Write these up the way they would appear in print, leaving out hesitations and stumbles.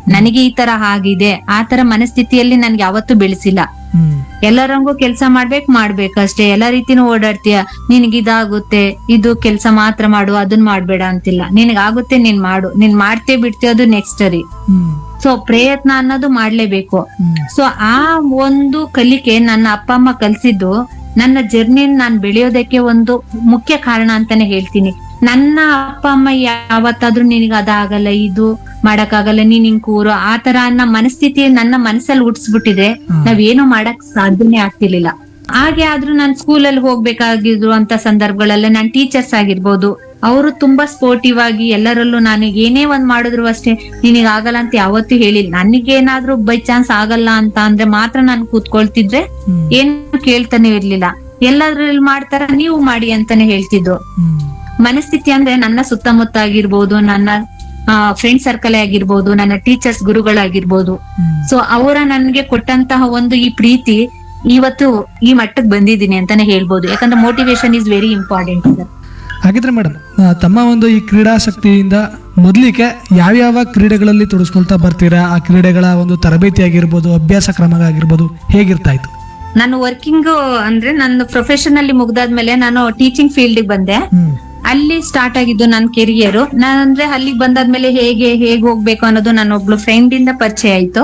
ನನಗೆ ಈ ತರ ಆಗಿದೆ ಆ ತರ ಮನಸ್ಥಿತಿಯಲ್ಲಿ ನನ್ಗೆ ಯಾವತ್ತೂ ಬೆಳೆಸಿಲ್ಲ. ಎಲ್ಲರಂಗೂ ಕೆಲ್ಸ ಮಾಡ್ಬೇಕಷ್ಟೇ, ಎಲ್ಲಾ ರೀತಿನೂ ಓಡಾಡ್ತೀಯ, ನಿನ್ಗಿದಾಗುತ್ತೆ, ಇದು ಕೆಲ್ಸ ಮಾತ್ರ ಮಾಡು, ಅದನ್ ಮಾಡ್ಬೇಡ ಅಂತಿಲ್ಲ. ನಿನಗಾಗುತ್ತೆ ನೀನ್ ಮಾಡು, ನೀನ್ ಮಾಡ್ತೇ ಬಿಡ್ತೀಯ, ಅದು ನೆಕ್ಸ್ಟ್ ರೀ. ಸೊ ಪ್ರಯತ್ನ ಅನ್ನೋದು ಮಾಡ್ಲೇಬೇಕು. ಸೊ ಆ ಒಂದು ಕಲಿಕೆ ನನ್ನ ಅಪ್ಪ ಅಮ್ಮ ಕಲ್ಸಿದ್ದು ನನ್ನ ಜರ್ನಿ ನಾನ್ ಬೆಳೆಯೋದಕ್ಕೆ ಒಂದು ಮುಖ್ಯ ಕಾರಣ ಅಂತಾನೆ ಹೇಳ್ತೀನಿ. ನನ್ನ ಅಪ್ಪ ಅಮ್ಮ ಯಾವತ್ತಾದ್ರೂ ನಿನಗ ಅದಾಗಲ್ಲ, ಇದು ಮಾಡಕ್ಕಾಗಲ್ಲ, ನೀನ್ ಹಿಂಗ್ ಕೂರು, ಆ ತರ ಅನ್ನೋ ಮನಸ್ಥಿತಿ ನನ್ನ ಮನಸ್ಸಲ್ಲಿ ಹುಟ್ಸ್ಬಿಟ್ಟಿದ್ರೆ ನಾವೇನು ಮಾಡಕ್ ಸಾಧ್ಯನೇ ಆಗ್ತಿರ್ಲಿಲ್ಲ. ಹಾಗೆ ಆದ್ರೂ ನಾನ್ ಸ್ಕೂಲಲ್ಲಿ ಹೋಗ್ಬೇಕಾಗಿದ್ರು ಅಂತ ಸಂದರ್ಭಗಳೆಲ್ಲ ನಾನ್ ಟೀಚರ್ಸ್ ಆಗಿರ್ಬೋದು, ಅವರು ತುಂಬಾ ಸ್ಪೋರ್ಟಿವ್ ಆಗಿ ಎಲ್ಲರಲ್ಲೂ ನಾನು ಏನೇ ಒಂದ್ ಮಾಡಿದ್ರು ಅಷ್ಟೇ ನಿನಗ್ ಆಗಲ್ಲ ಅಂತ ಯಾವತ್ತೂ ಹೇಳಿಲ್ಲ. ನನಗೇನಾದ್ರೂ ಬೈ ಚಾನ್ಸ್ ಆಗಲ್ಲ ಅಂತ ಅಂದ್ರೆ ಮಾತ್ರ ನಾನು ಕೂತ್ಕೊಳ್ತಿದ್ರೆ ಏನು ಕೇಳ್ತಾನೆ ಇರ್ಲಿಲ್ಲ. ಎಲ್ಲದ್ರಲ್ಲಿ ಮಾಡ್ತಾರ ನೀವು ಮಾಡಿ ಅಂತಾನೆ ಹೇಳ್ತಿದ್ರು. ಮನಸ್ಥಿತಿ ಅಂದ್ರೆ ನನ್ನ ಸುತ್ತಮುತ್ತ ಆಗಿರ್ಬೋದು, ನನ್ನ ಫ್ರೆಂಡ್ ಸರ್ಕಲ್ ಆಗಿರ್ಬೋದು, ನನ್ನ ಟೀಚರ್ಸ್ ಗುರುಗಳಾಗಿರ್ಬೋದು, ಸೊ ಅವರ ನನ್ಗೆ ಕೊಟ್ಟಂತಹ ಒಂದು ಈ ಪ್ರೀತಿ ಇವತ್ತು ಈ ಮಟ್ಟಕ್ಕೆ ಬಂದಿದ್ದೀನಿ ಅಂತಾನೆ ಹೇಳ್ಬೋದು. ಯಾಕಂದ್ರೆ motivation is very important sir. ಹಾಗಿದ್ರೆ ಮೇಡಮ್, ತಮ್ಮ ಒಂದು ಈ ಕ್ರೀಡಾಸಕ್ತಿಯಿಂದ ಮೊದಲಿಗೆ ಯಾವ್ಯಾವ ಕ್ರೀಡೆಗಳಲ್ಲಿ ತೊಡಗಿಸ್ಕೊಳ್ತಾ ಬರ್ತೀರಾ? ಆ ಕ್ರೀಡೆಗಳ ಒಂದು ತರಬೇತಿ ಆಗಿರ್ಬೋದು, ಅಭ್ಯಾಸ ಕ್ರಮ ಆಗಿರ್ಬೋದು, ಹೇಗಿರ್ತಾ ಇತ್ತು? ನಾನು ವರ್ಕಿಂಗ್ ಅಂದ್ರೆ ನನ್ನ ಪ್ರೊಫೆಷನ್ ಅಲ್ಲಿ ಮುಗ್ದಾದ್ಮೇಲೆ ನಾನು ಟೀಚಿಂಗ್ ಫೀಲ್ಡ್ ಬಂದೆ. ಅಲ್ಲಿ ಸ್ಟಾರ್ಟ್ ಆಗಿದ್ದು ನನ್ನ ಕೆರಿಯರ್. ನಾನಂದ್ರೆ ಅಲ್ಲಿಗೆ ಬಂದಾದ್ಮೇಲೆ ಹೇಗೆ ಹೋಗ್ಬೇಕು ಅನ್ನೋದು ನನ್ನ ಒಬ್ಳು ಫ್ರೆಂಡ್ ಇಂದ ಪರಿಚಯ ಆಯ್ತು.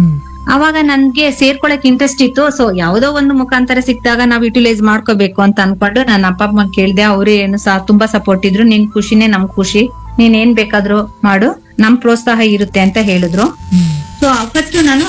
ಅವಾಗ ನನ್ಗೆ ಸೇರ್ಕೊಳಕ್ ಇಂಟ್ರೆಸ್ಟ್ ಇತ್ತು. ಸೊ ಯಾವ್ದೋ ಒಂದು ಮುಖಾಂತರ ಸಿಕ್ಕಿದಾಗ ನಾವ್ ಯುಟಿಲೈಸ್ ಮಾಡ್ಕೋಬೇಕು ಅಂತ ಅನ್ಕೊಂಡು ನನ್ನ ಅಪ್ಪ ಅಮ್ಮ ಕೇಳ್ದೆ. ಅವ್ರು ಏನು ತುಂಬಾ ಸಪೋರ್ಟ್ ಇದ್ರು. ನಿನ್ ಖುಷಿನೇ ನಮ್ ಖುಷಿ, ನೀನ್ ಏನ್ ಬೇಕಾದ್ರೂ ಮಾಡು, ನಮ್ ಪ್ರೋತ್ಸಾಹ ಇರುತ್ತೆ ಅಂತ ಹೇಳಿದ್ರು. ಸೊ ಫಸ್ಟ್ ನಾನು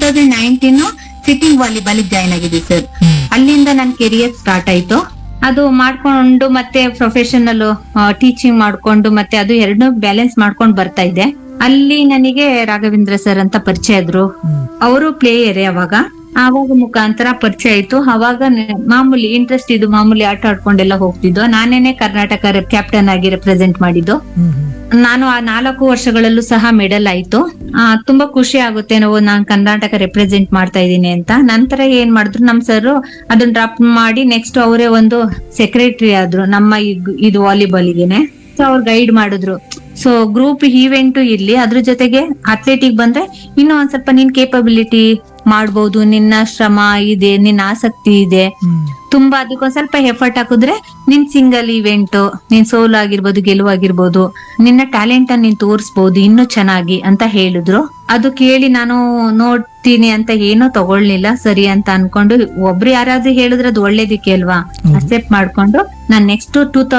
2019 ಸಿಟ್ಟಿಂಗ್ ವಾಲಿಬಾಲ್ ಜಾಯ್ನ್ ಆಗಿದ್ದೆ ಸರ್. ಅಲ್ಲಿಂದ ನನ್ ಕೆರಿಯರ್ ಸ್ಟಾರ್ಟ್ ಆಯ್ತು. ಅದು ಮಾಡ್ಕೊಂಡು ಮತ್ತೆ ಪ್ರೊಫೆಷನಲ್ ಟೀಚಿಂಗ್ ಮಾಡ್ಕೊಂಡು ಮತ್ತೆ ಅದು ಎರಡು ಬ್ಯಾಲೆನ್ಸ್ ಮಾಡ್ಕೊಂಡು ಬರ್ತಾ ಇದ್ದೆ. ಅಲ್ಲಿ ನನಗೆ ರಾಘವೇಂದ್ರ ಸರ್ ಅಂತ ಪರಿಚಯ ಇದ್ರು. ಅವರು ಪ್ಲೇಯರೇ ಆವಾಗ ಮುಖಾಂತರ ಪರಿಚಯ ಆಯ್ತು. ಅವಾಗ ಮಾಮೂಲಿ ಇಂಟ್ರೆಸ್ಟ್ ಇದು, ಮಾಮೂಲಿ ಆಟ ಆಡ್ಕೊಂಡೆಲ್ಲ ಹೋಗ್ತಿದ್ದು. ನಾನೇನೆ ಕರ್ನಾಟಕ ಕ್ಯಾಪ್ಟನ್ ಆಗಿ ರೆಪ್ರೆಸೆಂಟ್ ಮಾಡಿದ್ದು. ನಾನು ಆ 4 ವರ್ಷಗಳಲ್ಲೂ ಸಹ ಮೆಡಲ್ ಆಯ್ತು. ತುಂಬಾ ಖುಷಿ ಆಗುತ್ತೆ, ನಾನ್ ಕರ್ನಾಟಕ ರೆಪ್ರೆಸೆಂಟ್ ಮಾಡ್ತಾ ಇದ್ದೀನಿ ಅಂತ. ನಂತರ ಏನ್ ಮಾಡಿದ್ರು ನಮ್ ಸರ್ ಅದನ್ನ ಡ್ರಾಪ್ ಮಾಡಿ ನೆಕ್ಸ್ಟ್ ಅವರೇ ಒಂದು ಸೆಕ್ರೆಟರಿ ಆದ್ರು ನಮ್ಮ ಇದು ವಾಲಿಬಾಲ್ಗೆನೆ. ಸೊ ಅವ್ರು ಗೈಡ್ ಮಾಡಿದ್ರು. ಸೊ ಗ್ರೂಪ್ ಈವೆಂಟ್ ಇರ್ಲಿ, ಅದ್ರ ಜೊತೆಗೆ ಅಥ್ಲೆಟಿಕ್ ಬಂದ್ರೆ ಇನ್ನೂ ಒಂದ್ ಸ್ವಲ್ಪ ನಿನ್ ಕೇಪಬಿಲಿಟಿ ಮಾಡ್ಬೋದು, ನಿನ್ನ ಶ್ರಮ ಇದೆ, ನಿನ್ನ ಆಸಕ್ತಿ ಇದೆ, ತುಂಬಾ ಅದಕ್ಕೊಂದ್ ಸ್ವಲ್ಪ ಎಫರ್ಟ್ ಹಾಕಿದ್ರೆ ನಿನ್ ಸಿಂಗಲ್ ಇವೆಂಟ್, ನಿನ್ ಸೋಲು ಆಗಿರ್ಬೋದು, ಗೆಲುವಾಗಿರ್ಬೋದು, ನಿನ್ನ ಟ್ಯಾಲೆಂಟ್ ಅನ್ನ ನೀನ್ ತೋರಿಸಬಹುದು ಇನ್ನೂ ಚೆನ್ನಾಗಿ ಅಂತ ಹೇಳಿದ್ರು. ಅದು ಕೇಳಿ ನಾನು ನೋಡ್ತೀನಿ ಅಂತ ಏನೂ ತಗೊಳ್ಲಿಲ್ಲ, ಸರಿ ಅಂತ ಅನ್ಕೊಂಡು ಒಬ್ರು ಯಾರಾದ್ರೂ ಹೇಳಿದ್ರೆ ಅದು ಒಳ್ಳೇದಕ್ಕೆ ಅಲ್ವಾ, ಅಕ್ಸೆಪ್ಟ್ ಮಾಡ್ಕೊಂಡು ನಾನ್ ನೆಕ್ಸ್ಟ್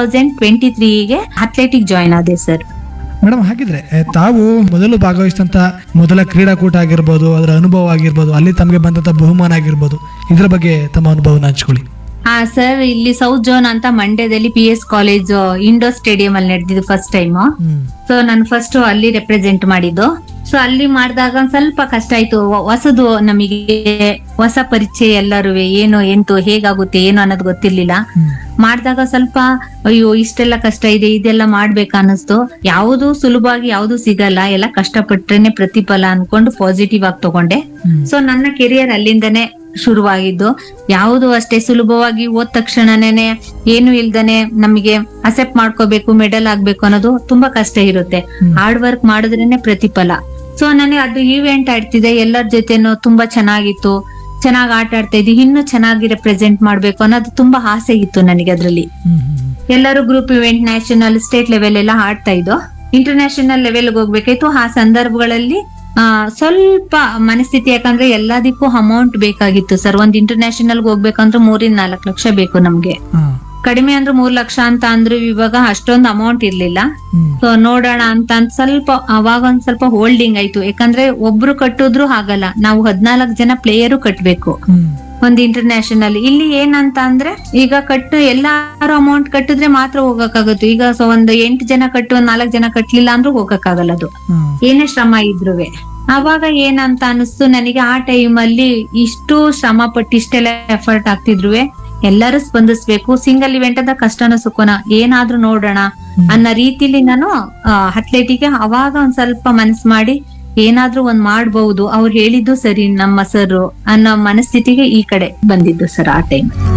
2023ಗೆ ಅಥ್ಲೆಟಿಕ್ ಜಾಯ್ನ್ ಆದೆ ಸರ್. ಮೇಡಮ್, ಹಾಗಿದ್ರೆ ತಾವು ಮೊದಲು ಭಾಗವಹಿಸಿದಂತ ಮೊದಲ ಕ್ರೀಡಾಕೂಟ ಆಗಿರ್ಬೋದು, ಅದರ ಅನುಭವ ಆಗಿರ್ಬೋದು, ಅಲ್ಲಿ ತಮಗೆ ಬಂದಂತ ಬಹುಮಾನ ಆಗಿರ್ಬೋದು, ಇದ್ರ ಬಗ್ಗೆ ತಮ್ಮ ಅನುಭವನ ಹಂಚ್ಕೊಳ್ಳಿ. ಸರ್, ಇಲ್ಲಿ ಸೌತ್ ಝೋನ್ ಅಂತ ಮಂಡ್ಯದಲ್ಲಿ PS ಕಾಲೇಜ್ ಇಂಡೋರ್ ಸ್ಟೇಡಿಯಂ ಅಲ್ಲಿ ನಡೆದಿದ್ದು ಫಸ್ಟ್ ಟೈಮ್. ಸೊ ನಾನು ಫಸ್ಟ್ ಅಲ್ಲಿ ರೆಪ್ರೆಸೆಂಟ್ ಮಾಡಿದ್ದು. ಸೊ ಅಲ್ಲಿ ಮಾಡಿದಾಗ ಒಂದ್ ಸ್ವಲ್ಪ ಕಷ್ಟ ಆಯ್ತು. ಹೊಸದು, ನಮಗೆ ಹೊಸ ಪರಿಚಯ, ಎಲ್ಲರೂ ಏನು ಎಂತು ಹೇಗಾಗುತ್ತೆ ಏನು ಅನ್ನೋದು ಗೊತ್ತಿರ್ಲಿಲ್ಲ. ಮಾಡಿದಾಗ ಸ್ವಲ್ಪ ಅಯ್ಯೋ ಇಷ್ಟೆಲ್ಲ ಕಷ್ಟ ಇದೆ, ಇದೆಲ್ಲ ಮಾಡ್ಬೇಕಾ ಅನ್ನಿಸ್ತು. ಯಾವುದು ಸುಲಭವಾಗಿ ಯಾವ್ದು ಸಿಗಲ್ಲ, ಎಲ್ಲ ಕಷ್ಟಪಟ್ರೇನೆ ಪ್ರತಿಫಲ ಅನ್ಕೊಂಡು ಪಾಸಿಟಿವ್ ಆಗಿ ತಗೊಂಡೆ. ಸೊ ನನ್ನ ಕೆರಿಯರ್ ಅಲ್ಲಿಂದನೇ ಶುರುವಾಗಿದ್ದು. ಯಾವುದು ಅಷ್ಟೇ ಸುಲಭವಾಗಿ ಓದ್ ತಕ್ಷಣನೇ ಏನು ಇಲ್ದನೆ ನಮಗೆ ಅಕ್ಸೆಪ್ಟ್ ಮಾಡ್ಕೋಬೇಕು, ಮೆಡಲ್ ಆಗ್ಬೇಕು ಅನ್ನೋದು ತುಂಬಾ ಕಷ್ಟ ಇರುತ್ತೆ. ಹಾರ್ಡ್ ವರ್ಕ್ ಮಾಡಿದ್ರೇನೆ ಪ್ರತಿಫಲ. ಸೊ ನನಗೆ ಅದು ಈವೆಂಟ್ ಆಡ್ತಿದ್ದೆ, ಎಲ್ಲರ ಜೊತೆನೂ ತುಂಬಾ ಚೆನ್ನಾಗಿತ್ತು, ಚೆನ್ನಾಗಿ ಆಟ ಆಡ್ತಾ ಇದ್ವಿ. ಇನ್ನೂ ಚೆನ್ನಾಗಿ ರೆಪ್ರೆಸೆಂಟ್ ಮಾಡ್ಬೇಕು ಅನ್ನೋದು ತುಂಬಾ ಆಸೆ ಇತ್ತು ನನಗೆ. ಅದ್ರಲ್ಲಿ ಎಲ್ಲರೂ group event, national, state level ಎಲ್ಲ ಆಡ್ತಾ ಇದ್ದು. ಇಂಟರ್ನ್ಯಾಷನಲ್ ಲೆವೆಲ್ಗೆ ಹೋಗ್ಬೇಕಾಯ್ತು. ಆ ಸಂದರ್ಭಗಳಲ್ಲಿ ಸ್ವಲ್ಪ ಮನಸ್ಥಿತಿ, ಯಾಕಂದ್ರೆ ಎಲ್ಲದಕ್ಕೂ ಅಮೌಂಟ್ ಬೇಕಾಗಿತ್ತು ಸರ್. ಒಂದ್ ಇಂಟರ್ನ್ಯಾಷನಲ್ ಹೋಗ್ಬೇಕಂದ್ರೆ 3-4 ಲಕ್ಷ ಬೇಕು ನಮ್ಗೆ. ಕಡಿಮೆ ಅಂದ್ರೆ 3 ಲಕ್ಷ ಅಂತ ಅಂದ್ರು. ಇವಾಗ ಅಷ್ಟೊಂದು ಅಮೌಂಟ್ ಇರ್ಲಿಲ್ಲ. ಸೊ ನೋಡೋಣ ಅಂತ ಸ್ವಲ್ಪ ಅವಾಗ ಒಂದ್ ಸ್ವಲ್ಪ ಹೋಲ್ಡಿಂಗ್ ಆಯ್ತು. ಯಾಕಂದ್ರೆ ಒಬ್ರು ಕಟ್ಟಿದ್ರು ಆಗಲ್ಲ, ನಾವು 14 ಜನ ಪ್ಲೇಯರು ಕಟ್ಬೇಕು ಒಂದ್ ಇಂಟರ್ನ್ಯಾಷನಲ್. ಇಲ್ಲಿ ಏನಂತ ಅಂದ್ರೆ ಈಗ ಎಲ್ಲಾರು ಅಮೌಂಟ್ ಕಟ್ಟಿದ್ರೆ ಮಾತ್ರ ಹೋಗಕ್ಕಾಗತ್ತೆ. ಈಗ ಒಂದ್ 8 ಜನ ಕಟ್ಟು 4 ಜನ ಕಟ್ಲಿಲ್ಲ ಅಂದ್ರೂ ಹೋಗಕ್ಕಾಗಲ್ಲ, ಅದು ಏನೇ ಶ್ರಮ ಇದ್ರುವೆ. ಅವಾಗ ಏನಂತ ಅನಿಸ್ತು ನನಗೆ, ಆ ಟೈಮ್ ಅಲ್ಲಿ ಇಷ್ಟು ಶ್ರಮ ಪಟ್ಟು ಇಷ್ಟೆಲ್ಲ ಎಫರ್ಟ್ ಆಗ್ತಿದ್ರುವೆ ಎಲ್ಲರೂ ಸ್ಪಂದಿಸ್ಬೇಕು. ಸಿಂಗಲ್ ಇವೆಂಟ್ ಅದ ಕಷ್ಟನ ಸುಖನ ಏನಾದ್ರೂ ನೋಡೋಣ ಅನ್ನೋ ರೀತಿಲಿ ನಾನು ಅಥ್ಲೆಟಿಗೆ ಅವಾಗ ಒಂದ್ ಸ್ವಲ್ಪ ಮನಸ್ಸು ಮಾಡಿ ಏನಾದ್ರೂ ಒಂದ್ ಮಾಡ್ಬಹುದು, ಅವ್ರು ಹೇಳಿದ್ದು ಸರಿ ನಮ್ಮ ಸರ್ ಅನ್ನೋ ಮನಸ್ಥಿತಿಗೆ ಈ ಕಡೆ ಬಂದಿದ್ದು ಸರ್ ಆ ಟೈಮ್.